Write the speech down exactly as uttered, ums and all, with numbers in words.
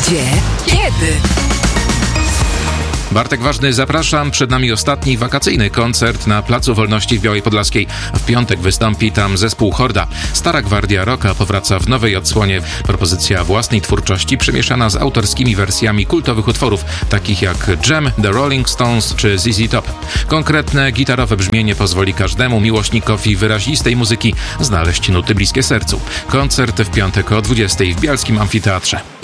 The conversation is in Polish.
Gdzie? Kiedy? Bartek Ważny, zapraszam. Przed nami ostatni wakacyjny koncert na Placu Wolności w Białej Podlaskiej. W piątek wystąpi tam zespół Horda. Stara gwardia rocka powraca w nowej odsłonie. Propozycja własnej twórczości przemieszana z autorskimi wersjami kultowych utworów, takich jak Jam, The Rolling Stones czy Z Z Top. Konkretne gitarowe brzmienie pozwoli każdemu miłośnikowi wyrazistej muzyki znaleźć nuty bliskie sercu. Koncert w piątek o dwudziestej w Bielskim Amfiteatrze.